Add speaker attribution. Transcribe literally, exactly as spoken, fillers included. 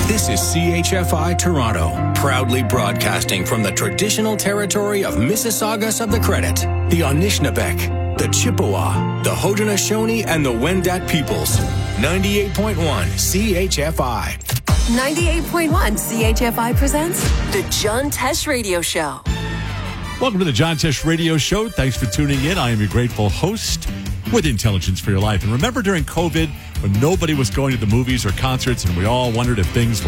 Speaker 1: This is C H F I Toronto, proudly broadcasting from the traditional territory of Mississaugas of the Credit, the Anishinaabeg, the Chippewa, the Haudenosaunee, and the Wendat peoples. ninety-eight point one C H F I.
Speaker 2: ninety-eight point one C H F I presents The John Tesh Radio Show.
Speaker 3: Welcome to the John Tesh Radio Show. Thanks for tuning in. I am your grateful host with Intelligence for Your Life. And remember during COVID, when nobody was going to the movies or concerts and we all wondered if things